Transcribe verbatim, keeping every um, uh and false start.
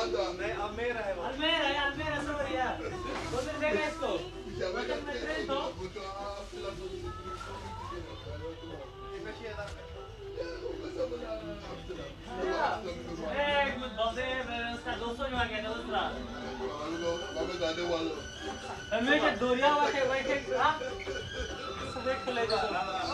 नहीं Almera है वो Almera, eh, Almera, sorry, yeah. ¿Dónde deja esto? ¿Dónde me Trento? Eh, بازه برنستا دوستو جو اگه دوستا. हमेशा दोरिया वाके वाके हाँ सब एक ले जाओ